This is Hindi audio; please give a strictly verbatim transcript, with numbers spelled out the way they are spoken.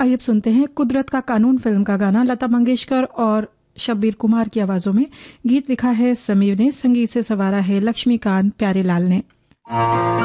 आइए अब सुनते हैं कुदरत का कानून फिल्म का गाना लता मंगेशकर और शब्बीर कुमार की आवाजों में। गीत लिखा है समीर ने, संगीत से सवारा है लक्ष्मीकांत प्यारेलाल ने।